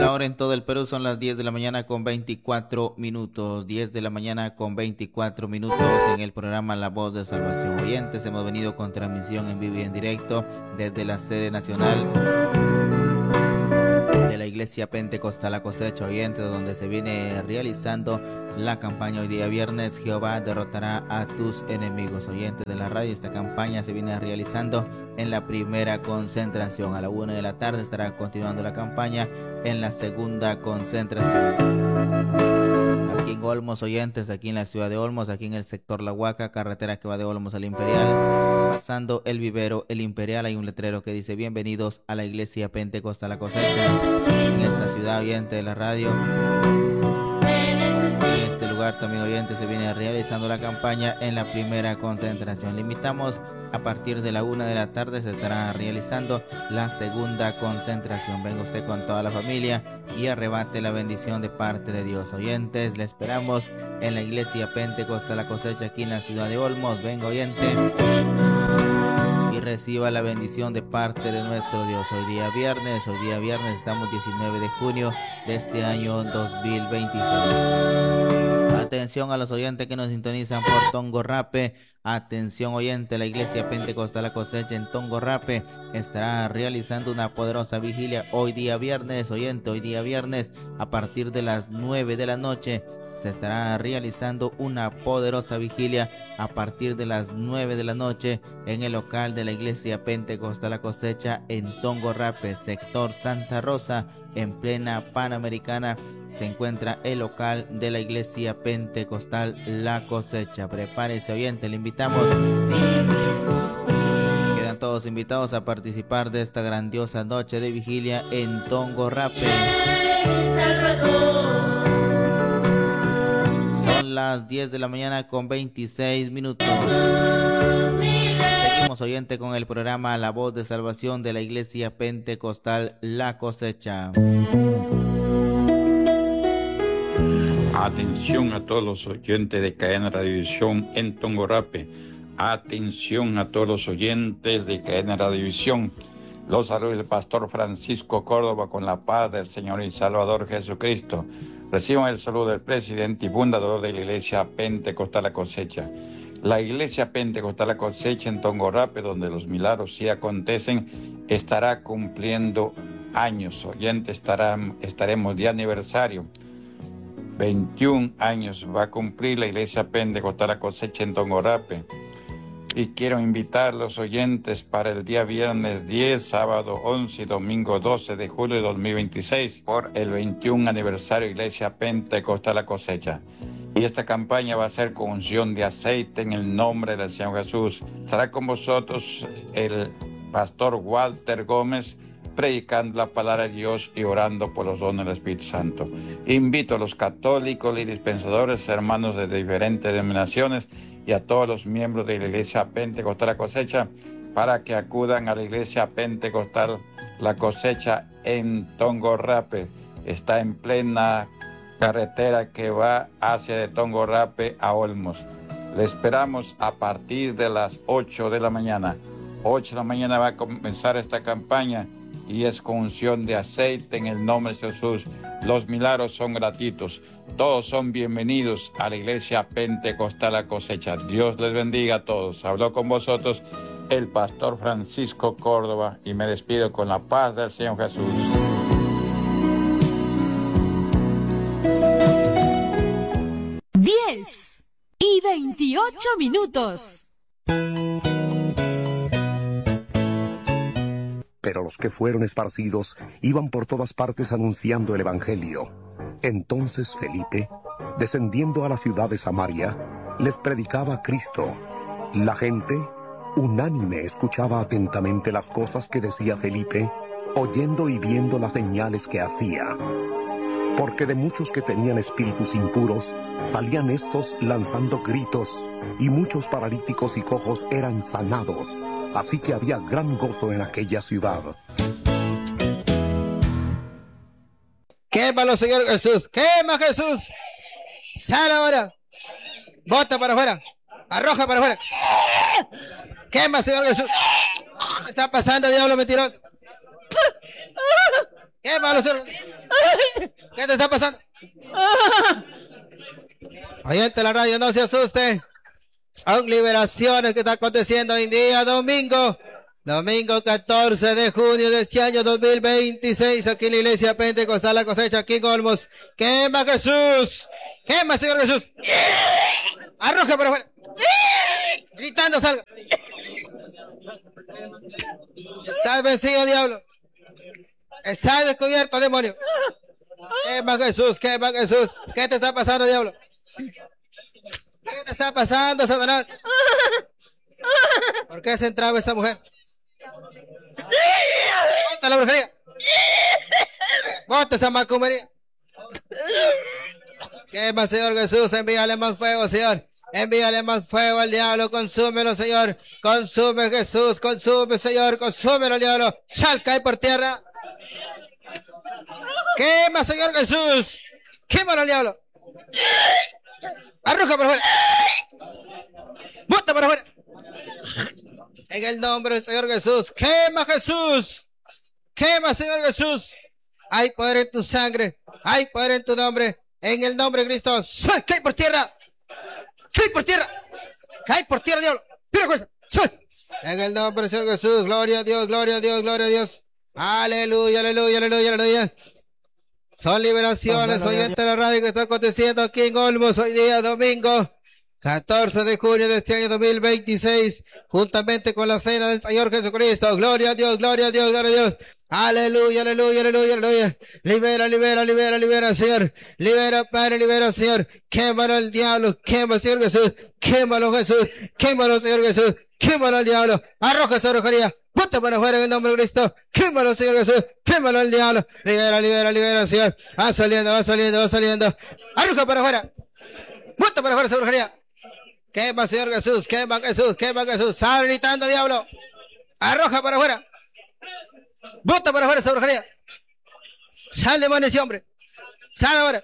La hora en todo el Perú son las 10 de la mañana con 24 minutos. 10 de la mañana con 24 minutos en el programa La Voz de Salvación. Oyentes, hemos venido con transmisión en vivo y en directo desde la sede nacional de la Iglesia Pentecostal La Cosecha, oyentes, donde se viene realizando la campaña hoy día viernes. Jehová derrotará a tus enemigos. Oyentes de la radio, esta campaña se viene realizando en la primera concentración. A la 1 de la tarde estará continuando la campaña en la segunda concentración. Aquí en Olmos, oyentes, aquí en la ciudad de Olmos, aquí en el sector La Huaca, carretera que va de Olmos al Imperial, pasando el vivero, el Imperial, hay un letrero que dice: bienvenidos a la Iglesia Pentecostal La Cosecha. En esta ciudad, oyente de la radio, en este lugar también, oyente, se viene realizando la campaña en la primera concentración. Le invitamos, a partir de la 1 de la tarde se estará realizando la segunda concentración. Venga usted con toda la familia y arrebate la bendición de parte de Dios. Oyentes, le esperamos en la Iglesia Pentecostal La Cosecha, aquí en la ciudad de Olmos. Venga, oyente, y reciba la bendición de parte de nuestro Dios. Hoy día viernes estamos 19 de junio de este año 2026. Atención a los oyentes que nos sintonizan por Tongorrape. Atención, oyente, la Iglesia Pentecostal La Cosecha en Tongorrape estará realizando una poderosa vigilia hoy día viernes, oyente, hoy día viernes a partir de las 9 de la noche. Se estará realizando una poderosa vigilia a partir de las 9 de la noche en el local de la Iglesia Pentecostal La Cosecha en Tongorrape, sector Santa Rosa, en plena Panamericana. Se encuentra el local de la Iglesia Pentecostal La Cosecha. Prepárese, oyente, le invitamos. Quedan todos invitados a participar de esta grandiosa noche de vigilia en Tongorrape. Son las 10 de la mañana con 26 minutos. Seguimos, oyente, con el programa La Voz de Salvación de la Iglesia Pentecostal La Cosecha. Atención a todos los oyentes de Cadena Radiovisión en Tongorrape. Atención a todos los oyentes de Cadena Radiovisión. Los saludos del pastor Francisco Córdoba con la paz del Señor y Salvador Jesucristo. Reciban el saludo del presidente y fundador de la Iglesia Pentecostal La Cosecha. La Iglesia Pentecostal La Cosecha en Tongorrape, donde los milagros sí acontecen, estará cumpliendo años. Oyentes, estaremos de aniversario. 21 años va a cumplir la Iglesia Pentecostal La Cosecha en Tongorrape. Y quiero invitar a los oyentes para el día viernes 10, sábado 11 y domingo 12 de julio de 2026 por el 21 aniversario de Iglesia Pentecostal La Cosecha. Y esta campaña va a ser con unción de aceite en el nombre del Señor Jesús. Estará con vosotros el pastor Walter Gómez, predicando la palabra de Dios y orando por los dones del Espíritu Santo. Invito a los católicos y dispensadores, hermanos de diferentes denominaciones y a todos los miembros de la Iglesia Pentecostal La Cosecha para que acudan a la Iglesia Pentecostal La Cosecha en Tongorrape. Está en plena carretera que va hacia de Tongorrape a Olmos. Le esperamos a partir de las 8 de la mañana. 8 de la mañana va a comenzar esta campaña y es con unción de aceite en el nombre de Jesús. Los milagros son gratuitos. Todos son bienvenidos a la Iglesia Pentecostal La Cosecha. Dios les bendiga a todos. Habló con vosotros el pastor Francisco Córdoba y me despido con la paz del Señor Jesús. Diez y 28 minutos. Pero los que fueron esparcidos iban por todas partes anunciando el Evangelio. Entonces Felipe, descendiendo a la ciudad de Samaria, les predicaba a Cristo. La gente, unánime, escuchaba atentamente las cosas que decía Felipe, oyendo y viendo las señales que hacía. Porque de muchos que tenían espíritus impuros, salían estos lanzando gritos, y muchos paralíticos y cojos eran sanados. Así que había gran gozo en aquella ciudad. Quémalo, Señor Jesús. Quema, Jesús. Sal ahora. Bota para afuera. Arroja para afuera. Quema, Señor Jesús. ¿Qué está pasando, diablo mentiroso? Quémalo, Señor. ¿Qué te está pasando? Oyente de la radio, no se asuste. Son liberaciones que están aconteciendo hoy en día, domingo 14 de junio de este año 2026, aquí en la iglesia Pentecostal La Cosecha, aquí en Olmos. ¡Quema Jesús! ¡Quema, Señor Jesús! ¡Arroja para afuera! Gritando, salga. Estás vencido, diablo. Estás descubierto, demonio. ¡Quema Jesús! ¡Quema Jesús! ¿Qué te está pasando, diablo? ¿Qué te está pasando, Satanás? ¿Por qué se entraba esta mujer? ¡Bota la brujería! ¡Bota esa macumería! Quema, Señor Jesús, envíale más fuego, Señor. Envíale más fuego al diablo, consúmelo, Señor. Consume, Jesús, consume, Señor, consúmelo, diablo. Sal, cae por tierra. Quema, Señor Jesús. Quémalo al diablo. Arroja para afuera. Bota para afuera. En el nombre del Señor Jesús. Quema, Jesús. Quema, Señor Jesús. Hay poder en tu sangre. Hay poder en tu nombre. En el nombre de Cristo. Sal, cae por tierra. Cae por tierra. Cae por tierra, diablo. Pira fuerza. Sal. En el nombre del Señor Jesús. Gloria a Dios, gloria a Dios, gloria a Dios. Aleluya, aleluya, aleluya, aleluya. Son liberaciones, oyente de la radio, que está aconteciendo aquí en Olmos hoy día, domingo 14 de junio de este año 2026, juntamente con la cena del Señor Jesucristo. Gloria a Dios, gloria a Dios, gloria a Dios. Aleluya, aleluya, aleluya, aleluya. Libera, libera, libera, libera, Señor. Libera, Padre, libera, Señor. Quémalo al diablo, quema, Señor Jesús. Quémalo, Jesús. Quémalo, Señor Jesús. Quémalo al diablo. Arroja esa brujería. Bota para afuera en el nombre de Cristo. Quémalo, Señor Jesús. Quémalo al diablo. Libera, libera, libera, Señor. Va saliendo, va saliendo, va saliendo. Arroja para afuera. Bota para afuera esa brujería. Quema, Señor Jesús. Quema, Jesús. Quema, Jesús. Sal gritando, diablo. Arroja para afuera. Bota para afuera esa brujería. Sal, demonio, ese hombre. Sal ahora.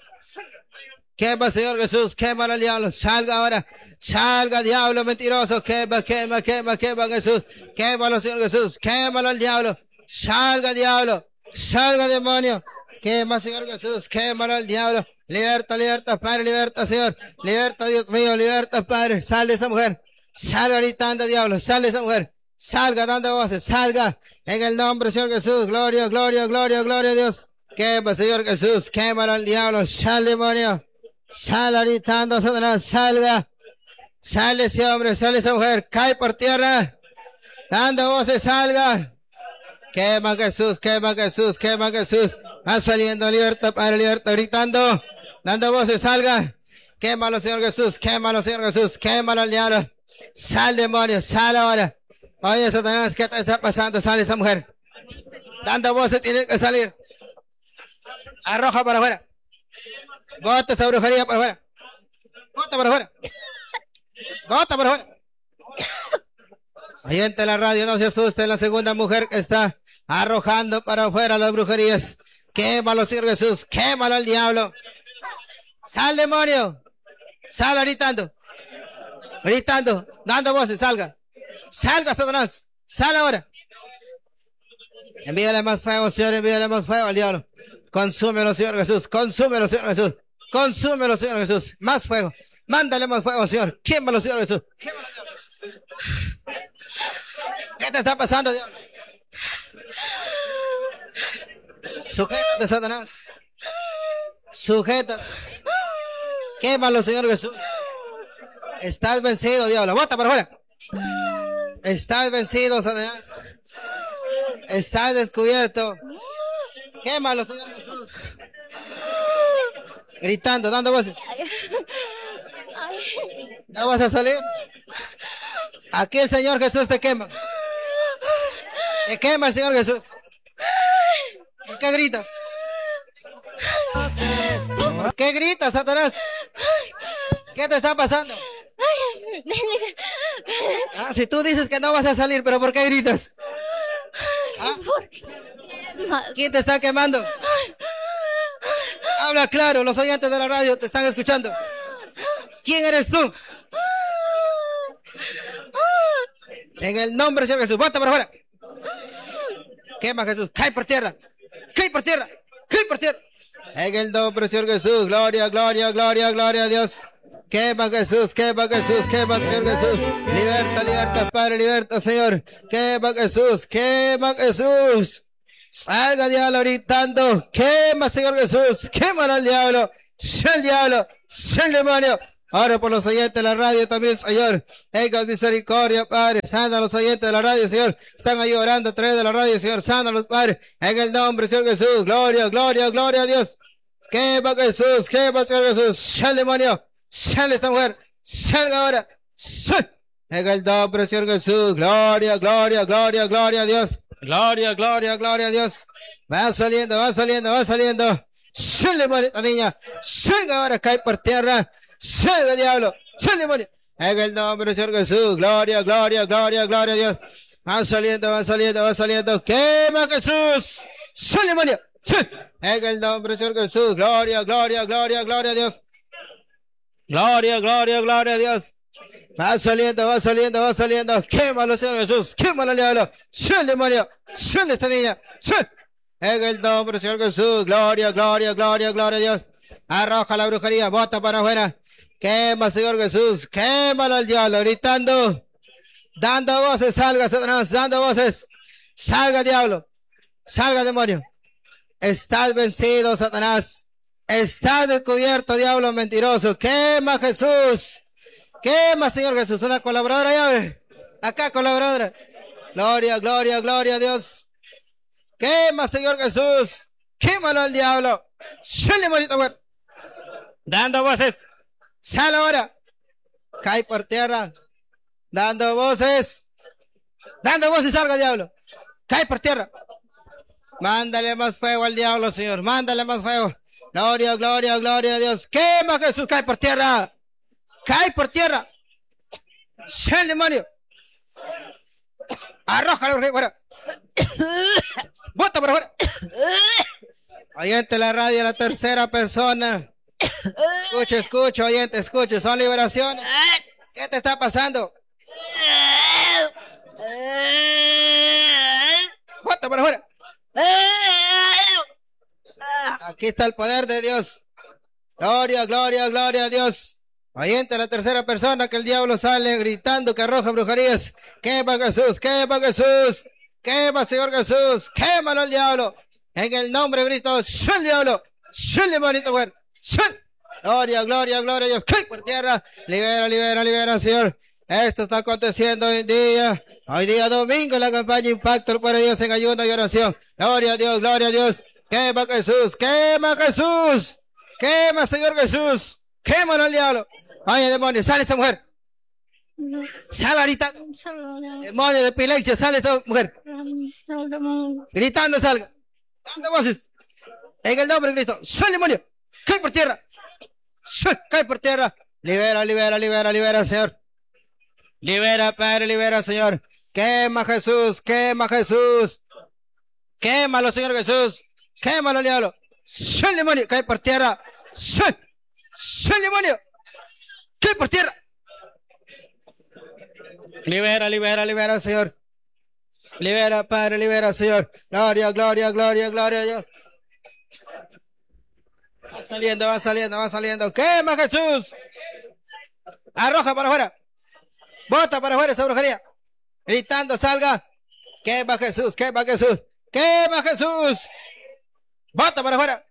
Quema, Señor Jesús, quema al diablo, salga ahora, salga, diablo mentiroso, quema, quema, quema, quema, Jesús, quémalo, Señor Jesús, quémalo al diablo, salga, diablo, salga, demonio, quema, Señor Jesús, quémalo al diablo, liberta, liberta, Padre, liberta, Señor, liberta, Dios mío, liberta, Padre, sal de esa mujer, salga gritando, diablo, sal de esa mujer, salga dando voces, salga, en el nombre, Señor Jesús, gloria, gloria, gloria, gloria a Dios, quema, Señor Jesús, quémalo al diablo, sal, demonio. Sal gritando, Satanás, salga. Sale ese hombre, sale esa mujer, cae por tierra. Dando voces, salga. Quema Jesús, quema Jesús, quema Jesús. Va saliendo, libertad, Padre, libertad, gritando. Dando voces, salga. Quémalo, Señor Jesús, quémalo, Señor Jesús, quémalo al diablo. Sal, demonio, sal ahora. Oye, Satanás, ¿qué te está pasando? Sale esa mujer. Dando voces, tiene que salir. Arroja para afuera. Bota esa brujería para afuera. Bota para afuera. Bota para afuera. Oyente de la radio, no se asuste, la segunda mujer que está arrojando para afuera las brujerías. Quémalo, Señor Jesús. Quémalo al diablo. Sal, demonio. Sal gritando. Gritando. Dando voces. Salga. Salga, Satanás. Sal ahora. Envíale más fuego, Señor. Envíale más fuego al diablo. Consúmelo, Señor Jesús. Consúmelo, Señor Jesús. Consúmelo, Señor Jesús. Más fuego. Mándale más fuego, Señor. Quémalo, Señor Jesús. Quémalo, Dios. ¿Qué te está pasando, Dios? Sujétate, Satanás. Sujétate. Quémalo, Señor Jesús. Estás vencido, diablo. Bota para afuera. Estás vencido, Satanás. Estás descubierto. Quémalo, Señor Jesús. Gritando, dando voces. ¿No vas a salir? Aquí el Señor Jesús te quema. Te quema el Señor Jesús. ¿Por qué gritas? ¿Por qué gritas, Satanás? ¿Qué te está pasando? Ah, si tú dices que no vas a salir, pero ¿por qué gritas? ¿Ah? ¿Quién te está quemando? Habla claro, los oyentes de la radio te están escuchando. ¿Quién eres tú? En el nombre de Jesús, bota para afuera. Quema, Jesús, cae por tierra. Cae por tierra. Cae por tierra. En el nombre del Señor Jesús. Gloria, gloria, gloria, gloria a Dios. Quema Jesús, quema Jesús, quema Señor Jesús. Liberta, liberta, Padre, liberta, Señor. Quema Jesús, quema Jesús. Salga diablo gritando. Quema Señor Jesús. Quema al diablo. El diablo, el demonio. Ahora por los oyentes de la radio también, Señor. Tenga misericordia, Padre. Sana a los oyentes de la radio, Señor. Están ahí orando a través de la radio, Señor. Sana a los Padres. En el nombre del Señor Jesús. Gloria, gloria, gloria a Dios. Quema Jesús, quema Señor Jesús. El demonio. Sale esta mujer. Salga ahora. Sal. En el nombre del Señor Jesús. Gloria, gloria, gloria, gloria a Dios. Gloria, gloria, gloria a Dios. Va saliendo, va saliendo, va saliendo. Sal demonio, esta niña. Salga ahora, cae por tierra. Salve diablo, salve demonio. En el nombre del Señor Jesús, gloria, gloria, gloria, gloria a Dios. Va saliendo, va saliendo, va saliendo. Quema Jesús. Salve demonio. En el nombre del Señor Jesús, gloria, gloria, gloria, gloria a Dios. Gloria, gloria, gloria a Dios. Va saliendo, va saliendo, va saliendo. Quémalo, Señor Jesús. Quémalo, diablo. Salve demonio. Salve esta niña. En el nombre del Señor Jesús, gloria, gloria, gloria, gloria a Dios. Arroja la brujería, bota para afuera. Quema, Señor Jesús, quémalo al diablo, gritando, dando voces, salga Satanás, dando voces, salga diablo, salga demonio. Estás vencido, Satanás, estás descubierto, diablo mentiroso. Quema Jesús, quema Señor Jesús. Una colaboradora llave, acá colaboradora. Gloria, gloria, gloria a Dios. Quema Señor Jesús, quémalo al diablo. Sale, bonito, dando voces. Sal ahora. Cae por tierra. Dando voces. Dando voces, salga diablo. Cae por tierra. Mándale más fuego al diablo, Señor. Mándale más fuego. Gloria, gloria, gloria a Dios. Quema Jesús. Cae por tierra. Cae por tierra. Sal demonio. Arrójalo fuera. Bota para afuera. Oyente la radio, la tercera persona. Escucha, escucha, oyente, escucha. Son liberaciones. ¿Qué te está pasando? Bota para afuera. Aquí está el poder de Dios. Gloria, gloria, gloria a Dios. Oyente, la tercera persona, que el diablo sale gritando que arroja brujerías. Quema Jesús, quema Jesús. Quema Señor Jesús. Quémalo al diablo. En el nombre de Cristo. Sal diablo. Sal demonito, mujer. Sal. Gloria, gloria, gloria a Dios. Cae por tierra. Libera, libera, libera, Señor. Esto está aconteciendo hoy día. Hoy día domingo la campaña Impacto por Dios en ayuno y oración. Gloria a Dios, gloria a Dios. Quema Jesús, quema Jesús. Quema Señor Jesús. Quémalo al diablo. Ay, demonio, sale esta mujer. Sale ahorita. Demonio de epilepsia, sale esta mujer. Gritando, salga. Dando voces. En el nombre de Cristo. Sal demonio. Cae por tierra. Cae por tierra. Libera, libera, libera, libera, Señor. Libera, Padre, libera, Señor. Quema Jesús, quema Jesús. Quémalo, Señor Jesús. Quémalo, diablo. Sal demonio. Cae por tierra. Sal demonio. Cae por tierra. Libera, libera, libera, Señor. Libera, Padre, libera, Señor. Gloria, gloria, gloria, gloria a Dios. Va saliendo, va saliendo, va saliendo. ¡Quema Jesús! Arroja para afuera. Bota para afuera esa brujería. Gritando, salga. ¡Quema Jesús! ¡Quema Jesús! ¡Quema Jesús! Bota para afuera.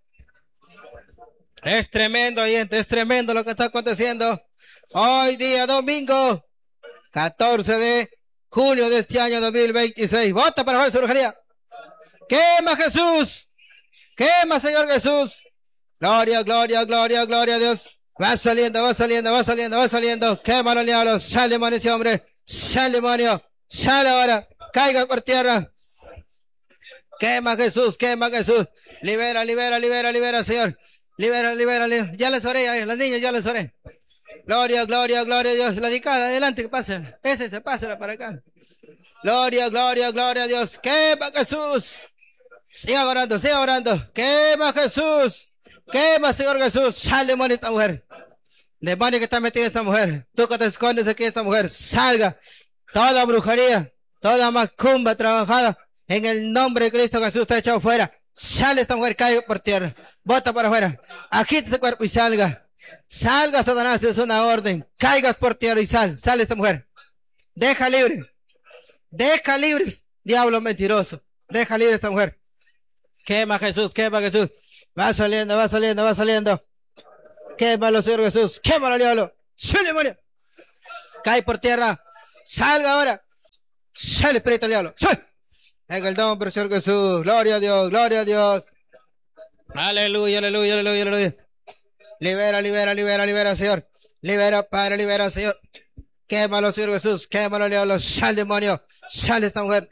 Es tremendo, oyente, es tremendo lo que está aconteciendo. Hoy día domingo, 14 de julio de este año 2026. Bota para afuera esa brujería. ¡Quema Jesús! ¡Quema Señor Jesús! Gloria, gloria, gloria, gloria a Dios. Va saliendo, va saliendo, va saliendo, va saliendo. Quémalo, diablo. Sal demonio ese hombre. Sal demonio. Sal ahora. Caiga por tierra. Quema Jesús, quema Jesús. Libera, libera, libera, libera, Señor. Libera, libera, libera. Ya les oré, las niñas ya les oré. Gloria, gloria, gloria a Dios. La dedicada, adelante, que pasen. Ese se pásela para acá. Gloria, gloria, gloria a Dios. Quema Jesús. Siga orando, siga orando. Quema Jesús. Quema, Señor Jesús. Sal, demonio, esta mujer. Demonio que está metida esta mujer. Tú que te escondes aquí, esta mujer. Salga. Toda brujería, toda macumba trabajada. En el nombre de Cristo Jesús está echado fuera. Sale esta mujer, cae por tierra. Bota para afuera. Agita ese cuerpo y salga. Salga, Satanás, es una orden. Caigas por tierra y sale esta mujer. Deja libre. Deja libres, diablo mentiroso. Deja libre esta mujer. Quema Jesús, quema Jesús. Va saliendo, va saliendo, va saliendo. Quémalo, Señor Jesús. Quémalo, diablo. ¡Sale, demonio! Cae por tierra. Salga ahora. Sale, espíritu del diablo. ¡Sale! En el nombre del Señor Jesús. Gloria a Dios, gloria a Dios. Aleluya, aleluya, aleluya, aleluya. Libera, libera, libera, libera, Señor. Libera, Padre, libera, Señor. Quémalo, Señor Jesús. Quémalo, diablo. Sal, demonio. Sale esta mujer.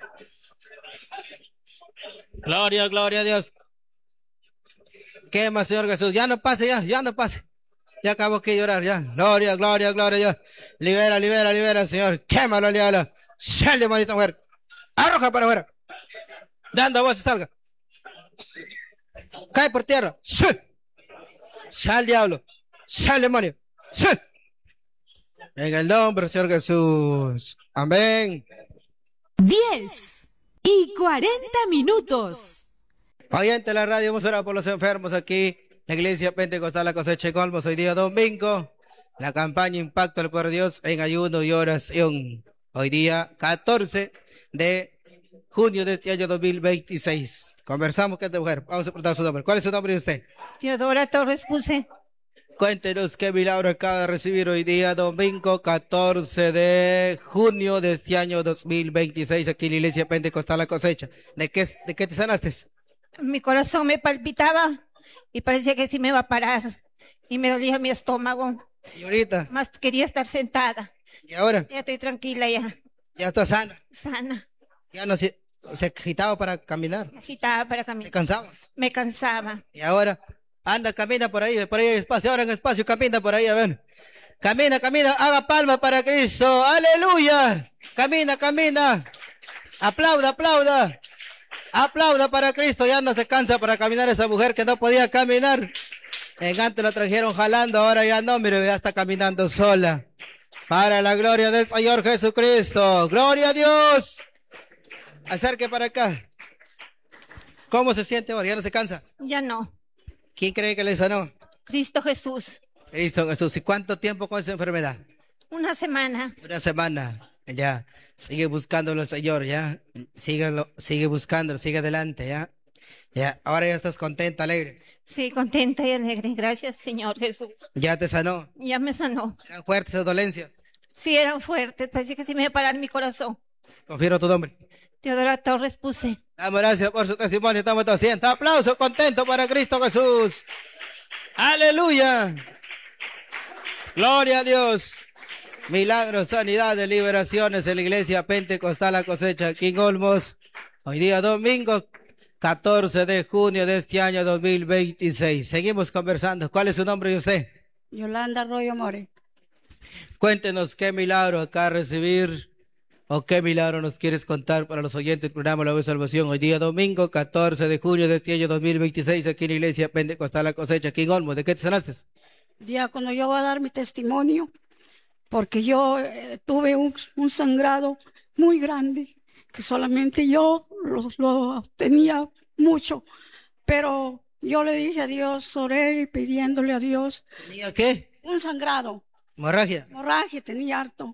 Gloria, gloria a Dios. Quema, Señor Jesús. Ya no pase, ya no pase. Ya acabo que llorar, ya. Gloria, gloria, gloria a Dios. Libera, libera, libera, Señor. Quémalo, diablo. Sal, demonio, esta mujer. Arroja para afuera. Dando voz, salga. Cae por tierra. ¡Sal! Sal, diablo. Sal, demonio. ¡Sal! En el nombre del Señor Jesús. Amén. 10:40. Oyente de la radio, vamos a orar por los enfermos aquí. La iglesia Pentecostal La Cosecha de Olmos, hoy día domingo. La campaña Impacto al Poder de Dios en ayuno y oración. Hoy día 14 de junio de este año 2026. Conversamos con esta mujer. Vamos a preguntar su nombre. ¿Cuál es su nombre de usted? Teodora Torres Puse. Cuéntenos qué milagro acaba de recibir hoy día, domingo 14 de junio de este año 2026, aquí en la iglesia Pentecostal La Cosecha. ¿De qué te sanaste? Mi corazón me palpitaba y parecía que sí me iba a parar. Y me dolía mi estómago. ¿Y ahorita? Más quería estar sentada. ¿Y ahora? Ya estoy tranquila ya. Ya está sana. Sana. Ya no se agitaba para caminar. Me agitaba para Se caminar. cansaba. Me cansaba. Y ahora, anda, camina por ahí hay espacio, ahora en espacio, camina por ahí, a ver. Camina, camina, haga palma para Cristo, aleluya. Camina, camina. Aplauda, aplauda. Aplauda para Cristo, ya no se cansa para caminar esa mujer que no podía caminar. En antes la trajeron jalando, ahora ya no, mire, ya está caminando sola. Para la gloria del Señor Jesucristo. Gloria a Dios. Acerque para acá. ¿Cómo se siente ahora? ¿Ya no se cansa? Ya no. ¿Quién cree que le sanó? Cristo Jesús. Cristo Jesús. ¿Y cuánto tiempo con esa enfermedad? Una semana. Una semana. Ya. Sigue buscándolo el Señor, ya. Sigue buscándolo, sigue adelante, ya. Ya. Ahora ya estás contenta, alegre. Sí, contenta y alegre. Gracias, Señor Jesús. Ya te sanó. Ya me sanó. Eran fuertes esas dolencias. Sí, eran fuertes. Parecía que sí me iba a parar mi corazón. Confiero tu nombre. Teodora Torres Puse. Damos gracias por su testimonio. Estamos todos siendo. Aplauso contento para Cristo Jesús. Aleluya. Gloria a Dios. Milagros, sanidades, liberaciones en la iglesia Pentecostal La Cosecha aquí en Olmos. Hoy día domingo 14 de junio de este año 2026. Seguimos conversando. ¿Cuál es su nombre de usted? Yolanda Arroyo More. Cuéntenos qué milagro acá de recibir o qué milagro nos quieres contar para los oyentes del programa La Voz de Salvación. Hoy día domingo 14 de junio de este año 2026 aquí en la iglesia Pentecostal La Cosecha aquí en Olmos. ¿De qué te sanaste? Diácono, yo voy a dar mi testimonio porque yo tuve un sangrado muy grande que solamente yo lo tenía mucho, pero yo le dije a Dios, oré pidiéndole a Dios. ¿Tenía qué? Un sangrado. ¿Hemorragia? Hemorragia, tenía harto.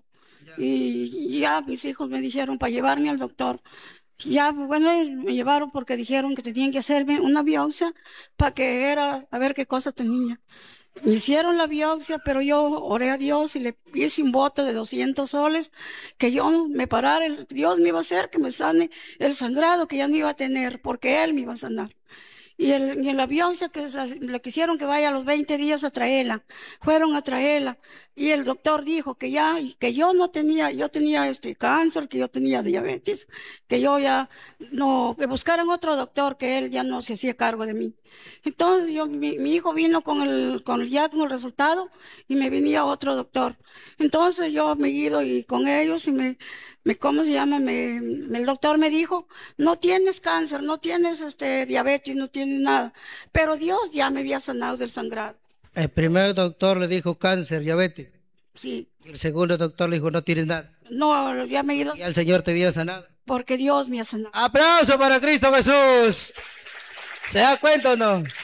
Y ya mis hijos me dijeron para llevarme al doctor. Ya, bueno, me llevaron porque dijeron que tenían que hacerme una biopsia para que a ver qué cosa tenía. Me hicieron la biopsia, pero yo oré a Dios y le hice un voto de 200 soles que yo me parara, Dios me iba a hacer que me sane el sangrado que ya no iba a tener, porque Él me iba a sanar. Y en la biopsia que le quisieron que vaya a los 20 días a traerla, fueron a traerla, y el doctor dijo que yo no tenía, yo tenía cáncer, que yo tenía diabetes, que yo ya no, que buscaran otro doctor, que él ya no se hacía cargo de mí. Entonces mi hijo vino con el resultado y me venía otro doctor. Entonces yo me he ido y con ellos y ¿cómo se llama? El doctor me dijo, no tienes cáncer, no tienes diabetes, no tienes nada. Pero Dios ya me había sanado del sangrado. El primer doctor le dijo cáncer, diabetes. Sí. Y el segundo doctor le dijo, no tienes nada. No, ya me he ido. Y el Señor te había sanado. Porque Dios me ha sanado. ¡Aplauso para Cristo Jesús! ¿Se da cuenta o no?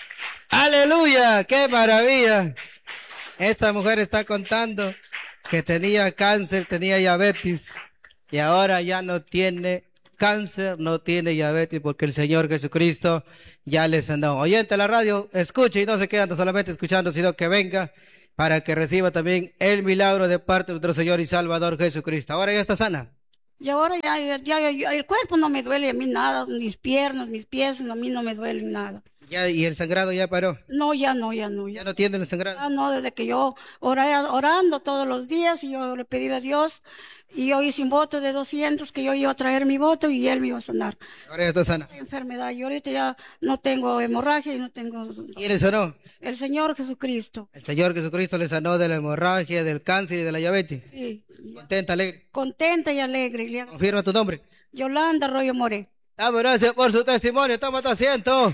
Aleluya, qué maravilla. Esta mujer está contando que tenía cáncer, tenía diabetes y ahora ya no tiene cáncer, no tiene diabetes porque el Señor Jesucristo ya le sanó. Oyente de la radio, escuche y no se quedan solamente escuchando, sino que venga para que reciba también el milagro de parte de nuestro Señor y Salvador Jesucristo. Ahora ya está sana. Y ahora ya el cuerpo no me duele a mí nada, mis piernas, mis pies, a mí no me duelen nada. Ya, y el sangrado ya paró. No, ya no. Ya no tiene el sangrado. Ah, no, desde que yo orando todos los días y yo le pedí a Dios y yo hice un voto de 200 que yo iba a traer mi voto y él me iba a sanar. Ahora ya está sana. Enfermedad, y ahorita ya no tengo hemorragia y no tengo... ¿Quién le sanó? El Señor Jesucristo. El Señor Jesucristo le sanó de la hemorragia, del cáncer y de la diabetes. Sí. Contenta, alegre. Contenta y alegre. Confirma tu nombre. Yolanda Arroyo More. Damos gracias por su testimonio. Toma tu asiento.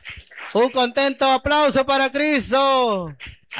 Un contento aplauso para Cristo.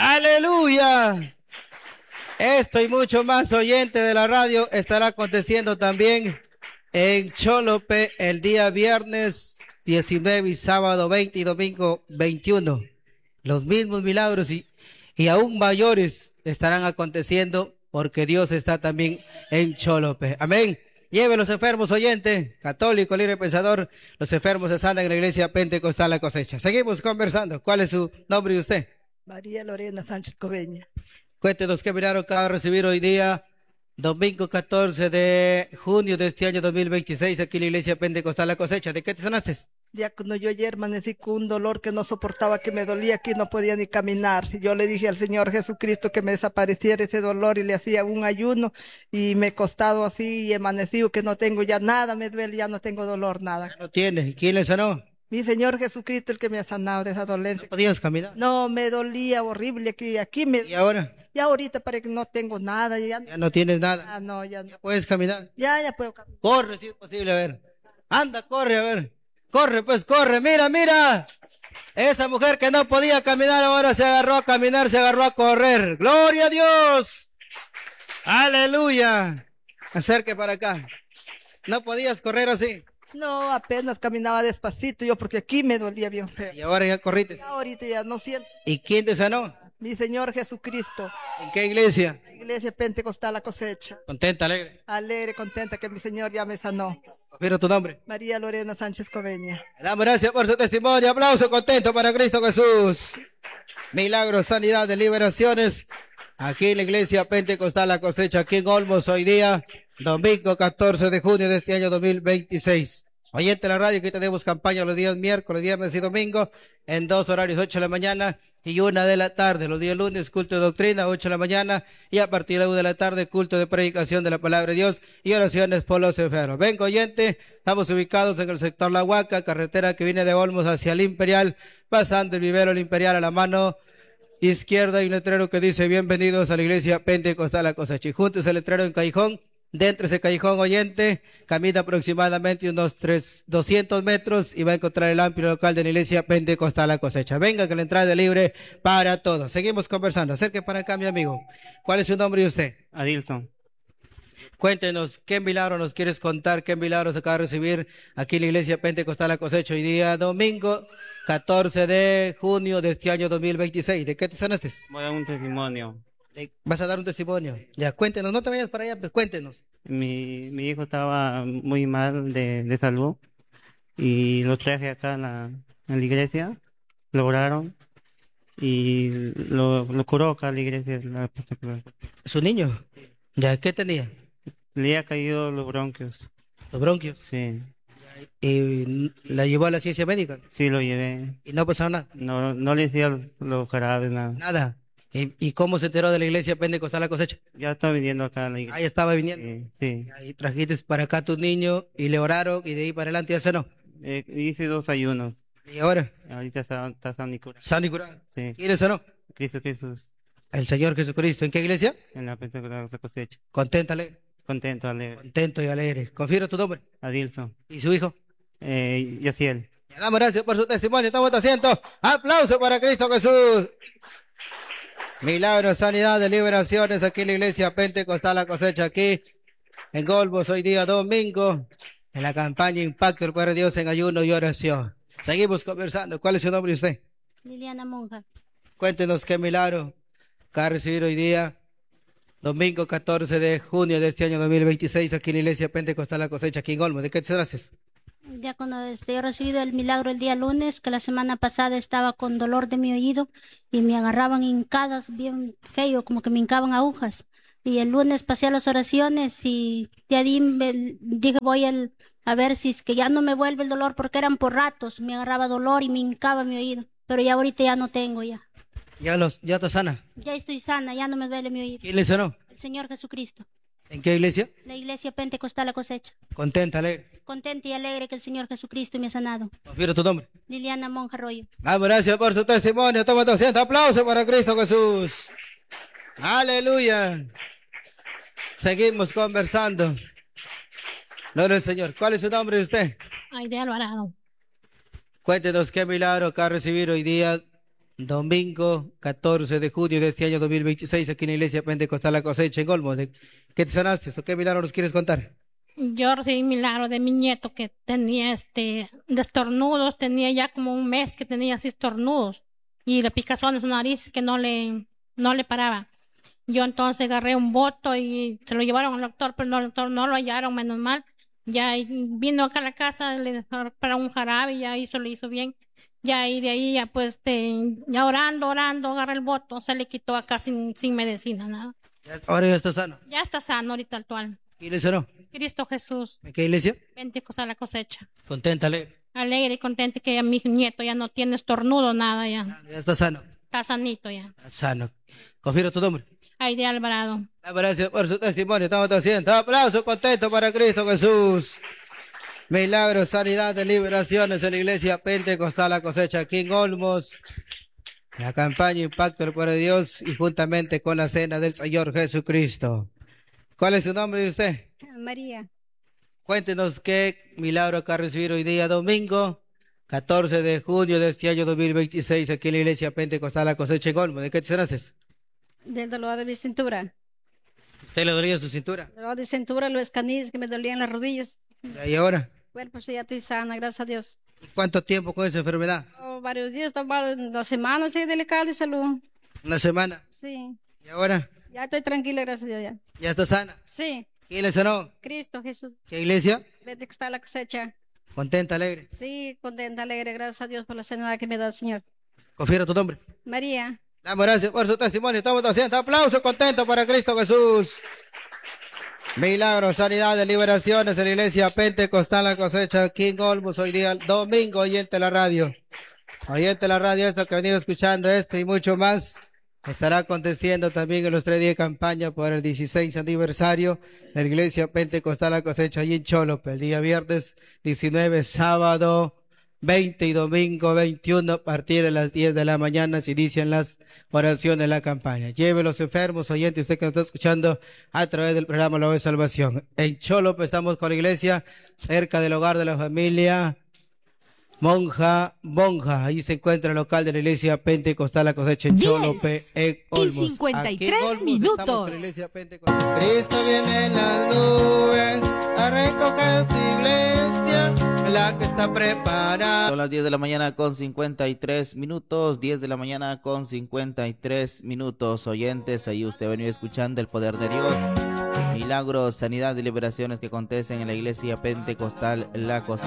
Aleluya. Esto y mucho más, oyente de la radio, estará aconteciendo también en Cholope el día viernes 19 y sábado 20 y domingo 21. Los mismos milagros y aún mayores estarán aconteciendo porque Dios está también en Cholope. Amén. Lleve los enfermos, oyente, católico, libre pensador, los enfermos se sanan en la iglesia Pentecostal La Cosecha. Seguimos conversando. ¿Cuál es su nombre de usted? María Lorena Sánchez Coveña. Cuéntenos qué milagro acaba de recibir hoy día, domingo 14 de junio de este año 2026, aquí en la iglesia Pentecostal La Cosecha. ¿De qué te sanaste? Diácono, yo ayer amanecí con un dolor que no soportaba, que me dolía, que no podía ni caminar. Yo le dije al Señor Jesucristo que me desapareciera ese dolor y le hacía un ayuno y me he costado así y he amanecido que no tengo ya nada, me duele, ya no tengo dolor, nada. No tiene. ¿Quién le sanó? Mi Señor Jesucristo, el que me ha sanado de esa dolencia. ¿No podías caminar? No, me dolía horrible aquí me... ¿Y ahora? Ya ahorita parece que no tengo nada. Ya no tienes nada. Ah, no, ya no. ¿Ya puedes caminar? Ya puedo caminar. Corre si es posible, a ver. Anda, corre, a ver. Corre, pues corre, mira. Esa mujer que no podía caminar ahora se agarró a caminar, se agarró a correr. ¡Gloria a Dios! ¡Aleluya! Acerque para acá. ¿No podías correr así? No, apenas caminaba despacito yo porque aquí me dolía bien feo. ¿Y ahora ya corriste? Ahorita ya no siento. ¿Y quién te sanó? Mi Señor Jesucristo. ¿En qué iglesia? La iglesia Pentecostal La Cosecha. ¿Contenta, alegre? Alegre, contenta que mi Señor ya me sanó. Confirma tu nombre. María Lorena Sánchez Coveña. Le damos gracias por su testimonio. Aplauso contento para Cristo Jesús. Milagros, sanidad, liberaciones. Aquí en la iglesia Pentecostal La Cosecha, aquí en Olmos, hoy día, domingo 14 de junio de este año 2026. Oyente de la radio, que tenemos campaña los días miércoles, viernes y domingo, en 2 horarios, 8 de la mañana y 1 de la tarde. Los días lunes, culto de doctrina, 8 de la mañana, y a partir de 1 de la tarde, culto de predicación de la palabra de Dios y oraciones por los enfermos. Venga, oyente, estamos ubicados en el sector La Huaca, carretera que viene de Olmos hacia el Imperial, pasando el vivero El Imperial a la mano izquierda, hay un letrero que dice: bienvenidos a la iglesia Pentecostal La Cosecha. Y junto ese letrero en callejón. Dentro de ese callejón, oyente, camina aproximadamente unos 200 metros y va a encontrar el amplio local de la iglesia Pentecostal La Cosecha. Venga, que la entrada es libre para todos. Seguimos conversando. Acerque para acá, mi amigo. ¿Cuál es su nombre de usted? Adilson. Cuéntenos, ¿qué milagro nos quieres contar? ¿Qué milagros acaba de recibir aquí en la iglesia Pentecostal La Cosecha hoy día domingo 14 de junio de este año 2026? ¿De qué te sanaste? Voy a dar un testimonio. Vas a dar un testimonio. Ya, cuéntenos, no te vayas para allá, pues cuéntenos. Mi hijo estaba muy mal de salud y lo traje acá en la iglesia, lo oraron y lo curó acá en la iglesia. ¿Su niño? ¿Ya qué tenía? Le ha caído los bronquios. ¿Los bronquios? Sí. ¿Y la llevó a la ciencia médica? Sí, lo llevé. ¿Y no pasó nada? No le decía los jarabes, nada. Nada. ¿Y cómo se enteró de la iglesia Pentecostal La Cosecha? Ya estaba viniendo acá a la iglesia. Ahí estaba viniendo. Sí. Ahí trajiste para acá a tu niño y le oraron y de ahí para adelante ya sanó. Hice 2 ayunos. ¿Y ahora? Ahorita está sano y curado. ¿Sano y curado? Sí. ¿Quién le sanó? Cristo Jesús. El Señor Jesucristo. ¿En qué iglesia? En la Pentecostal La Cosecha. Contento, alegre. Contento, alegre. Contento y alegre. Confirma tu nombre. Adilson. ¿Y su hijo? Yaciel. Le damos gracias por su testimonio. Toma tu asiento. Aplauso para Cristo Jesús. Milagros, sanidad, de liberaciones aquí en la iglesia Pentecostal La Cosecha, aquí en Golbos, hoy día domingo, en la campaña Impacto el Poder de Dios en ayuno y oración. Seguimos conversando. ¿Cuál es su nombre de usted? Liliana Monja. Cuéntenos qué milagro que ha recibido hoy día, domingo 14 de junio de este año 2026, aquí en la Iglesia Pentecostal La Cosecha, aquí en Olmo. ¿De qué te sanaste? Ya cuando he recibido el milagro el día lunes, que la semana pasada estaba con dolor de mi oído y me agarraban hincadas bien feo, como que me hincaban agujas. Y el lunes pasé a las oraciones y de ahí dije a ver si es que ya no me vuelve el dolor, porque eran por ratos, me agarraba dolor y me hincaba mi oído. Pero ya ahorita ya no tengo ya. ¿Ya estás sana? Ya estoy sana, ya no me duele mi oído. ¿Quién le sanó? El Señor Jesucristo. ¿En qué iglesia? La Iglesia Pentecostal La Cosecha. Contenta, alegre. Contenta y alegre que el Señor Jesucristo me ha sanado. Confío tu nombre. Liliana Monja Arroyo. Gracias por su testimonio. Toma 200 aplausos para Cristo Jesús. Aleluya. Seguimos conversando. Gloria al Señor. ¿Cuál es su nombre de usted? Aide Alvarado. Cuéntenos qué milagro que ha recibido hoy día, domingo 14 de junio de este año 2026, aquí en la Iglesia Pentecostal La Cosecha en Olmo. ¿Qué te sanaste o qué milagro nos quieres contar? Yo recibí un milagro de mi nieto que tenía de estornudos, tenía ya como un mes que tenía así estornudos y la picazón en su nariz que no le paraba. Yo entonces agarré un voto y se lo llevaron al doctor, pero el doctor no lo hallaron, menos mal. Ya vino acá a la casa, le dejaron para un jarabe y ya le hizo bien. Ya y de ahí ya pues ya orando, agarré el voto, se le quitó acá sin medicina, nada. Ahora ya está sano. Ya está sano ahorita actual. ¿Quién le sanó? Cristo Jesús. ¿En qué iglesia? Pentecostal La Cosecha. Contenta, alegre. Alegre y contenta que mi nieto ya no tiene estornudo, nada ya. Ya está sano. Está sanito ya. Está sano. Confío tu nombre. Aide Alvarado. Gracias por su testimonio. Estamos haciendo aplausos contentos para Cristo Jesús. Milagros, sanidad, liberaciones en la Iglesia Pentecostal La Cosecha aquí en Olmos. La campaña Impacto del Poder de Dios y juntamente con la cena del Señor Jesucristo. ¿Cuál es su nombre de usted? María. Cuéntenos qué milagro que ha recibido hoy día domingo 14 de junio de este año 2026 aquí en la Iglesia Pentecostal La Cosecha en Olmos. ¿De qué te sanaste? Del dolor de mi cintura. ¿Usted le dolía su cintura? Dolor de cintura, los canillos que me dolían las rodillas. ¿Y ahora? Bueno, pues ya estoy sana, gracias a Dios. ¿Y cuánto tiempo con esa enfermedad? Varios días, 2 semanas, sí, delicada de salud. ¿Una semana? Sí. ¿Y ahora? Ya estoy tranquila, gracias a Dios ya. ¿Ya está sana? Sí. ¿Quién le sanó? Cristo Jesús. ¿Qué iglesia? Pentecostal La Cosecha. ¿Contenta, alegre? Sí, contenta, alegre, gracias a Dios por la sanidad que me da el Señor. Confiero tu nombre. María. Damos gracias por su testimonio. Estamos haciendo aplausos contentos para Cristo Jesús. Milagros, sanidades, liberaciones en la Iglesia Pentecostal La Cosecha, King Olmos, hoy día, domingo, oyente la radio. Oyente la radio, esto que ha venido escuchando, esto y mucho más, estará aconteciendo también en los 3 días de campaña por el 16 aniversario de la Iglesia Pentecostal La Cosecha, allí en Cholope, el día viernes 19, sábado 20 y domingo 21 a partir de las 10 de la mañana se inician las oraciones de la campaña. Lleve los enfermos, oyentes, usted que nos está escuchando a través del programa La Voz de Salvación. En Cholope estamos con la iglesia cerca del hogar de la familia Monja. Ahí se encuentra el local de la Iglesia Pentecostal La Cosecha en Cholope, en Olmos. Y 53 aquí en Olmos minutos. estamos con la Iglesia Pentecostal. Cristo viene en las nubes a recoger su iglesia, la que está preparada. Son las 10 de la mañana con 53 minutos, 10 de la mañana con 53 minutos. Oyentes, ahí usted ha venido escuchando el poder de Dios. Milagros, sanidad y liberaciones que acontecen en la Iglesia Pentecostal La Cosecha.